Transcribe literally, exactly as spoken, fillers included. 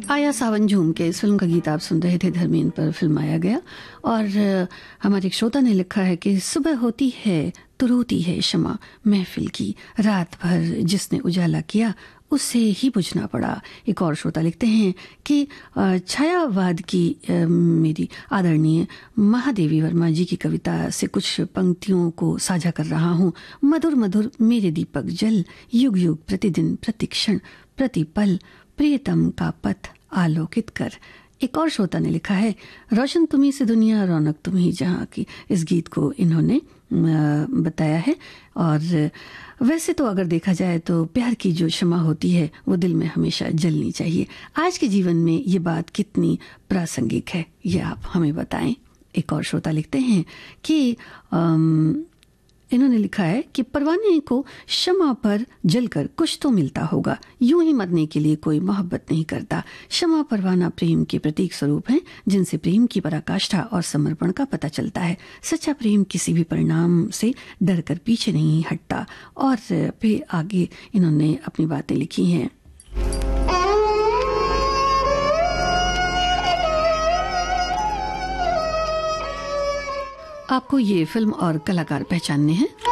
आया सावन झूम के इस फिल्म का गीत आप सुन रहे थे। धर्मेंद्र पर फिल्माया गया। और हमारे एक श्रोता ने लिखा है कि सुबह होती है तो रोती है शमा महफिल की, रात भर जिसने उजाला किया उससे ही बुझना पड़ा। एक और श्रोता लिखते हैं कि छायावाद की मेरी आदरणीय महादेवी वर्मा जी की कविता से कुछ पंक्तियों को साझा कर रहा हूँ। मधुर मधुर मेरे दीपक जल, युग युग प्रतिदिन प्रतिक्षण प्रतिपल, प्रियतम का पथ आलोकित कर। एक और श्रोता ने लिखा है, रोशन तुम्ही से दुनिया रौनक तुम्ही जहाँ की। इस गीत को इन्होंने बताया है। और वैसे तो अगर देखा जाए तो प्यार की जो क्षमा होती है वो दिल में हमेशा जलनी चाहिए। आज के जीवन में ये बात कितनी प्रासंगिक है ये आप हमें बताएं। एक और श्रोता लिखते हैं कि आम, इन्होंने लिखा है कि परवाने को शमा पर जलकर कुछ तो मिलता होगा, यूं ही मरने के लिए कोई मोहब्बत नहीं करता। शमा परवाना प्रेम के प्रतीक स्वरूप हैं, जिनसे प्रेम की पराकाष्ठा और समर्पण का पता चलता है। सच्चा प्रेम किसी भी परिणाम से डर कर पीछे नहीं हटता। और फिर आगे इन्होंने अपनी बातें लिखी हैं। आपको ये फिल्म और कलाकार पहचानने हैं।